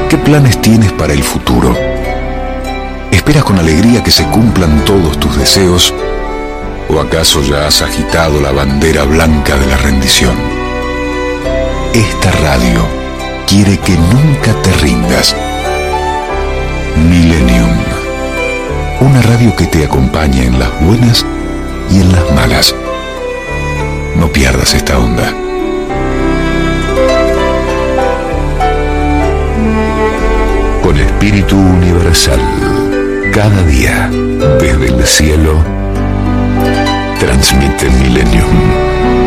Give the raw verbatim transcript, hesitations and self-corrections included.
¿Qué planes tienes para el futuro? ¿Esperas con alegría que se cumplan todos tus deseos? ¿O acaso ya has agitado la bandera blanca de la rendición? Esta radio quiere que nunca te rindas. Millennium. Una radio que te acompaña en las buenas y en las malas. No pierdas esta onda. Con espíritu universal, cada día, desde el cielo, transmite Millennium.